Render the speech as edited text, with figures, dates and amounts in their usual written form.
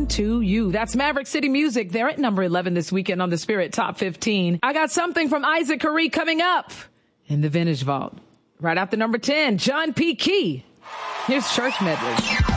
to you. That's Maverick City Music. They're at number 11 this weekend on the Spirit Top 15. I got something from Isaac Carree coming up in the Vintage Vault. Right after number 10, John P. Key. Here's Church Medley.